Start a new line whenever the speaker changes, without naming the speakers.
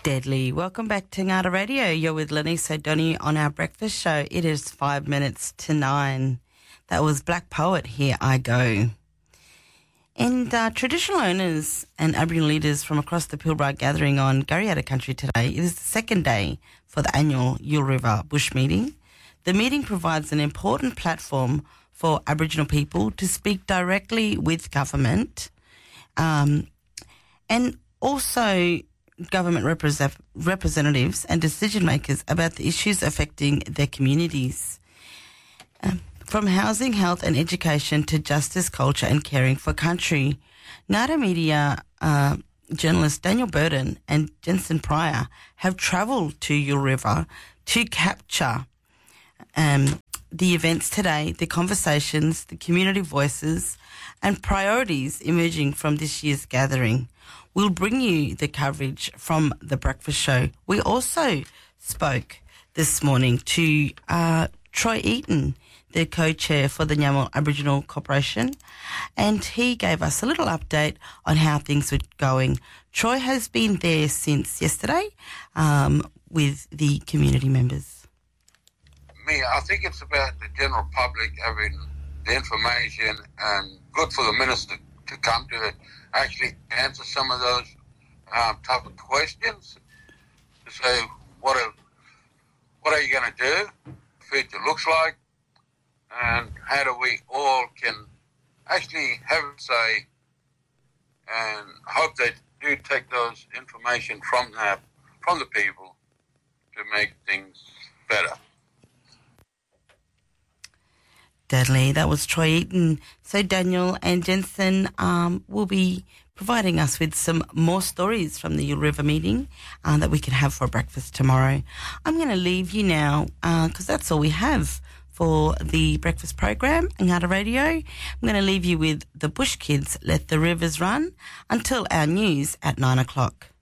Deadly. Welcome back to Ngata Radio. You're with Lenise O'Donnell on our breakfast show. It is 5 minutes to 9. That was Black Poet, Here I Go. And traditional owners and Aboriginal leaders from across the Pilbara gathering on Garriata country today. It is the second day for the annual Yule River Bush meeting. The meeting provides an important platform for Aboriginal people to speak directly with government and also government representatives and decision makers about the issues affecting their communities. From housing, health and education to justice, culture and caring for country. Ngata Media journalists Daniel Burden and Jensen Pryor have travelled to Yule River to capture the events today, the conversations, the community voices and priorities emerging from this year's gathering. We'll bring you the coverage from the breakfast show. We also spoke this morning to Troy Eaton, the co-chair for the Nyamal Aboriginal Corporation, and he gave us a little update on how things were going. Troy has been there since yesterday with the community members.
I think it's about the general public having the information and good for the minister to come to actually answer some of those type of questions. To say, what are you going to do? Future looks like, and how do we all can actually have a say, and hope they do take those information from the people to make things better.
Deadly. That was Troy Eaton. So Daniel and Jensen will be providing us with some more stories from the Yule River meeting that we can have for breakfast tomorrow. I'm going to leave you now because that's all we have for the breakfast program, Ngata Radio. I'm going to leave you with the Bush Kids, Let the Rivers Run, until our news at 9 o'clock.